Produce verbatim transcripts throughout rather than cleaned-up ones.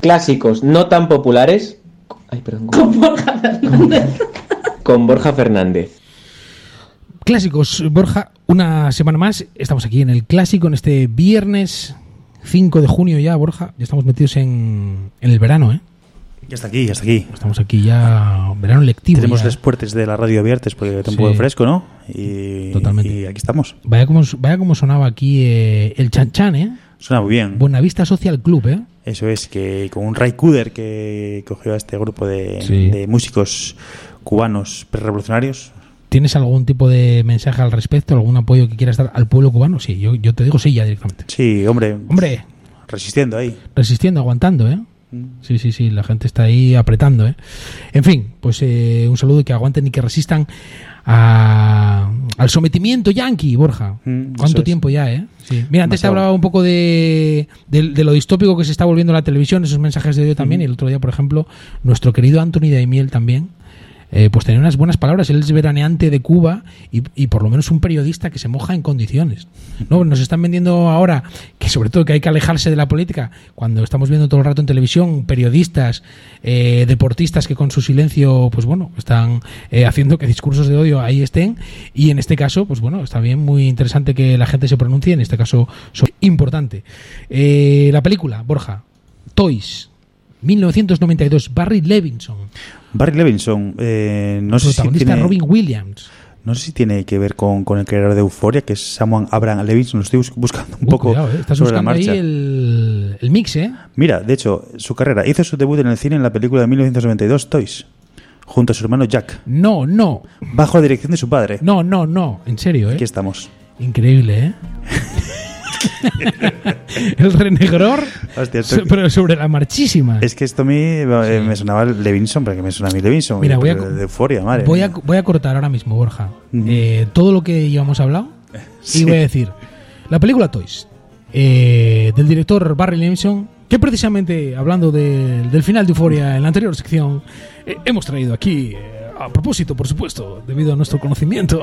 clásicos no tan populares. Ay, perdón. Con Borja Fernández. Con Borja Fernández. Clásicos, Borja, una semana más. Estamos aquí en el clásico, en este viernes cinco de junio ya, Borja. Ya estamos metidos en, en el verano, ¿eh? Ya está aquí, ya está aquí. Estamos aquí ya, verano lectivo. Tenemos ya. las puertas de la radio abiertas porque está un Sí. poco fresco, ¿no? Y, Totalmente. y aquí estamos. Vaya como, vaya como sonaba aquí eh, el Chan Chan, ¿eh? Suena muy bien. Buenavista Social Club, ¿eh? Eso es, que con un Ray Cooder que cogió a este grupo de, Sí. de músicos cubanos prerevolucionarios. ¿Tienes algún tipo de mensaje al respecto? ¿Algún apoyo que quieras dar al pueblo cubano? Sí, yo, yo te digo sí ya directamente. Sí, hombre. Hombre, Resistiendo ahí. resistiendo, aguantando, ¿eh? Sí, sí, sí, la gente está ahí apretando, ¿eh? En fin, pues eh, un saludo y que aguanten y que resistan a, al sometimiento yanqui, Borja. Mm, ¿Cuánto eso tiempo es. ya, eh? Sí. Mira, antes te Demasiado. hablaba un poco de, de, de lo distópico que se está volviendo la televisión, esos mensajes de odio también, Mm. y el otro día, por ejemplo, nuestro querido Anthony Daimiel también, eh, pues tenía unas buenas palabras. Él es veraneante de Cuba y, y por lo menos un periodista que se moja en condiciones. No, nos están vendiendo ahora que sobre todo que hay que alejarse de la política cuando estamos viendo todo el rato en televisión periodistas, eh, deportistas que con su silencio, pues bueno, están eh, haciendo que discursos de odio ahí estén, y en este caso, pues bueno, está bien, muy interesante que la gente se pronuncie, en este caso so- importante. Eh, la película, Borja, Toys, mil novecientos noventa y dos, Barry Levinson, Barry Levinson, eh, no sé si protagonista tiene, Robin Williams. no sé si tiene que ver con, con el creador de Euphoria, que es Samuel Abraham Levinson. Lo estoy bus- buscando un Uh, poco cuidado, eh, estás sobre la buscando ahí marcha. el, el mix, ¿eh? Mira, de hecho, su carrera hizo su debut en el cine en la película de mil novecientos noventa y dos, Toys, junto a su hermano Jack, No, no, bajo la dirección de su padre. no, no, no, en serio, ¿eh? Aquí estamos. Increíble, ¿eh? El renegror, Hostia, esto- so- pero sobre la marchísima. Es que esto a mí eh, me sonaba Levinson, pero que me suena a mí Levinson. Mira, voy a, pero de Euphoria, madre. voy, a, mía. voy a cortar ahora mismo, Borja, Ujú. eh, todo lo que llevamos hablado Sí. y voy a decir, la película Toys, eh, del director Barry Levinson, que precisamente, hablando de- del final de Euphoria en la anterior sección, eh, hemos traído aquí, eh, a propósito, por supuesto, debido a nuestro conocimiento.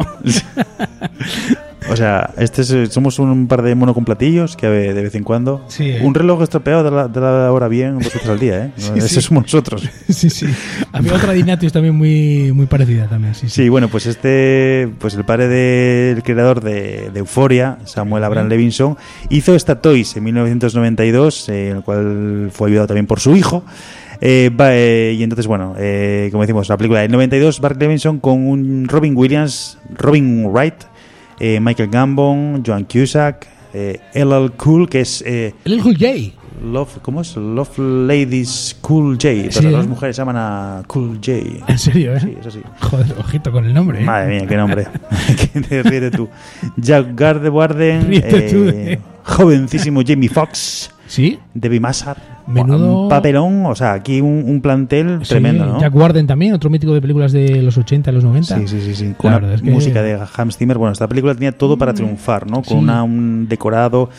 O sea, este es- somos un par de mono con platillos que de vez en cuando. Sí, ¿eh? Un reloj estropeado de la, de la hora bien dos veces al día, ¿eh? Sí, Ese sí. somos nosotros. Sí, sí. Había otra de Ignatius también muy, muy parecida también, sí, sí. Sí, bueno, pues este, pues el padre del creador de, de Euphoria, Samuel Abraham Levinson, hizo esta Toys en mil novecientos noventa y dos, eh, en el cual fue ayudado también por su hijo. Eh, va, eh, y entonces, bueno, eh, como decimos, la película del noventa y dos, Barry Levinson con un Robin Williams, Robin Wright, eh, Michael Gambon, Joan Cusack, eh, L L Cool, que es eh, El L J. Love, ¿cómo es? Love Ladies Cool J, pero Sí, las ¿eh? mujeres llaman a Cool J. En serio, ¿eh? Sí, eso sí. Joder, ojito con el nombre, ¿eh? Madre mía, qué nombre. ¿Qué te ríete tú? Jack Gardewarden, Ríete tú, eh, eh. jovencísimo Jamie Foxx, Sí. Debbie Massar. Menudo- Un papelón, o sea, aquí un, un plantel Sí, tremendo, ¿no? Jack Warden también, otro mítico de películas de los ochenta, los noventa. Sí, sí, sí, sí. La Con verdad una es que- música de Hans Zimmer. Bueno, esta película tenía todo para triunfar, ¿no? Con Sí. una, un decorado,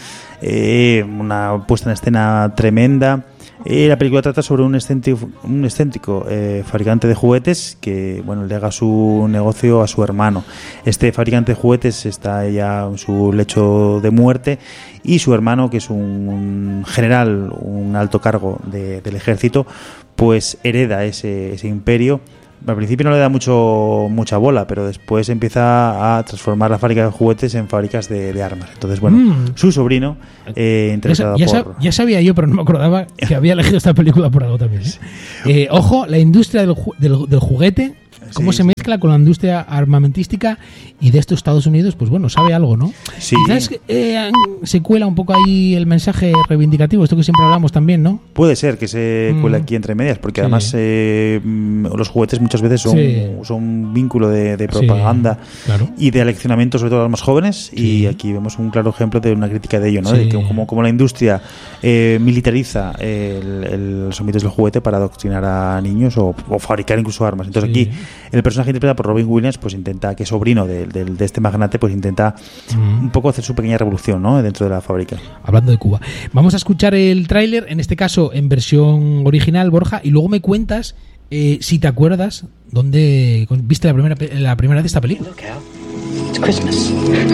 eh, una puesta en escena tremenda. Eh, la película trata sobre un excéntrico, un excéntrico eh, fabricante de juguetes que, bueno, le haga su negocio a su hermano. Este fabricante de juguetes está ya en su lecho de muerte y su hermano, que es un, un general, un alto cargo de- del ejército, pues hereda ese, ese imperio. Al principio no le da mucho mucha bola, pero después empieza a transformar la fábrica de juguetes en fábricas de, de armas. Entonces, bueno, Mm. su sobrino, eh, Ya, interpretado sa- ya sa- por... ya sabía yo, pero no me acordaba que había elegido esta película por algo también. ¿eh? Eh, ojo, la industria del, ju- del, del juguete, cómo Sí, se sí. mezcla con la industria armamentística y de estos Estados Unidos, pues bueno, sabe algo, ¿no? Sí. Quizás eh, se cuela un poco ahí el mensaje reivindicativo, esto que siempre hablamos también, ¿no? Puede ser que se Mm. cuele aquí entre medias, porque Sí. además eh, mm, los juguetes muchas veces son, Sí. son un vínculo de, de propaganda Sí, claro. y de aleccionamiento, sobre todo a los más jóvenes. Sí. Y aquí vemos un claro ejemplo de una crítica de ello, ¿no? Sí. De que como, como la industria eh, militariza el, el- los ámbitos del juguete para adoctrinar a niños o, o fabricar incluso armas. Entonces Sí. aquí el personaje interpretado por Robin Williams, pues intenta, que es sobrino de, de- de este magnate, pues intenta Mm. un poco hacer su pequeña revolución, ¿no? Dentro de la fábrica. Hablando de Cuba. Vamos a escuchar el tráiler, en este caso en versión original, Borja, y luego me cuentas eh, si te acuerdas dónde viste la primera pe- la primera de esta película. Look out. It's Christmas.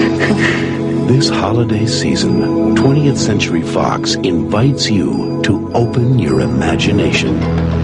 This holiday season, twentieth Century Fox invites you to open your imagination.